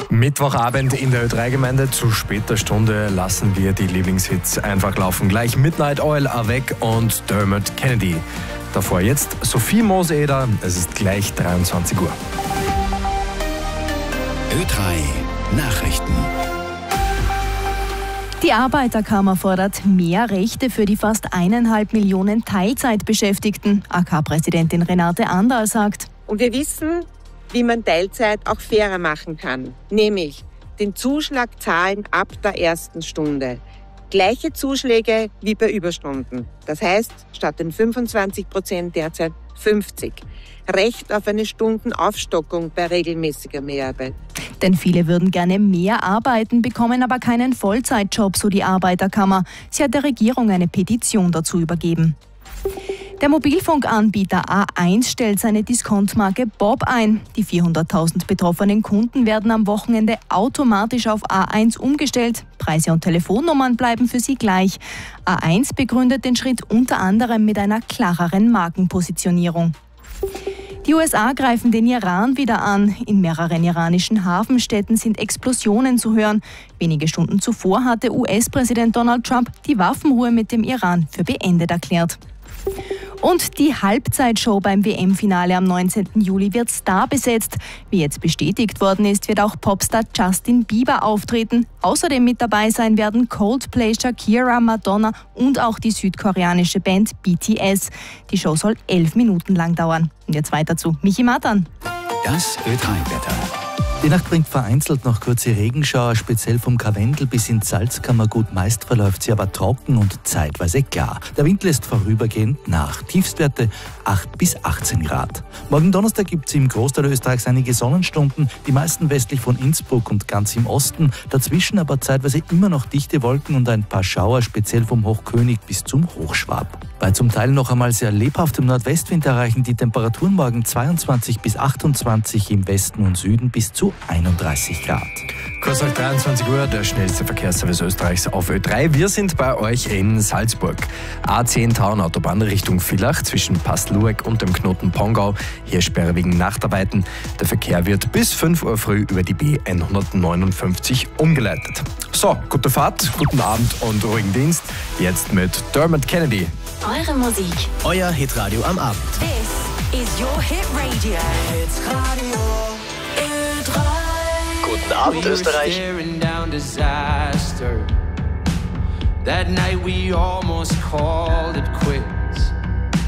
Mittwochabend in der Ö3-Gemeinde. Zu später Stunde lassen wir die Lieblingshits einfach laufen. Gleich Midnight Oil, Avec und Dermot Kennedy. Davor jetzt Sophie Mooseder. Es ist gleich 23 Uhr. Ö3 Nachrichten. Die Arbeiterkammer fordert mehr Rechte für die fast 1,5 Millionen Teilzeitbeschäftigten. AK-Präsidentin Renate Anderl sagt: Und wir wissen, wie man Teilzeit auch fairer machen kann. Nämlich den Zuschlag zahlen ab der ersten Stunde. Gleiche Zuschläge wie bei Überstunden. Das heißt, statt den 25% derzeit 50%. Recht auf eine Stundenaufstockung bei regelmäßiger Mehrarbeit. Denn viele würden gerne mehr arbeiten, bekommen aber keinen Vollzeitjob, so die Arbeiterkammer. Sie hat der Regierung eine Petition dazu übergeben. Der Mobilfunkanbieter A1 stellt seine Diskontmarke Bob ein. Die 400.000 betroffenen Kunden werden am Wochenende automatisch auf A1 umgestellt. Preise und Telefonnummern bleiben für sie gleich. A1 begründet den Schritt unter anderem mit einer klareren Markenpositionierung. Die USA greifen den Iran wieder an. In mehreren iranischen Hafenstädten sind Explosionen zu hören. Wenige Stunden zuvor hatte US-Präsident Donald Trump die Waffenruhe mit dem Iran für beendet erklärt. Und die Halbzeitshow beim WM-Finale am 19. Juli wird starbesetzt. Wie jetzt bestätigt worden ist, wird auch Popstar Justin Bieber auftreten. Außerdem mit dabei sein werden Coldplay, Shakira, Madonna und auch die südkoreanische Band BTS. Die Show soll 11 Minuten lang dauern. Und jetzt weiter zu Michi Matan. Das Ö3-Wetter. Die Nacht bringt vereinzelt noch kurze Regenschauer, speziell vom Karwendel bis ins Salzkammergut. Meist verläuft sie aber trocken und zeitweise klar. Der Wind lässt vorübergehend nach. Tiefstwerte 8 bis 18 Grad. Morgen Donnerstag gibt es im Großteil Österreichs einige Sonnenstunden, die meisten westlich von Innsbruck und ganz im Osten. Dazwischen aber zeitweise immer noch dichte Wolken und ein paar Schauer, speziell vom Hochkönig bis zum Hochschwab. Bei zum Teil noch einmal sehr lebhaftem Nordwestwind erreichen die Temperaturen morgen 22 bis 28, im Westen und Süden bis zu 31 Grad. Kurz nach 23 Uhr, der schnellste Verkehrsservice Österreichs auf Ö3. Wir sind bei euch in Salzburg. A10 Tauern-Autobahn Richtung Villach zwischen Pastlueck und dem Knoten Pongau. Hier Sperre wegen Nachtarbeiten. Der Verkehr wird bis 5 Uhr früh über die B159 umgeleitet. So, gute Fahrt, guten Abend und ruhigen Dienst. Jetzt mit Dermot Kennedy. Eure Musik. Euer Hitradio am Abend. This is your hit radio. Hitradio Ö3. Guten Abend, Österreich. That night we almost called it quits.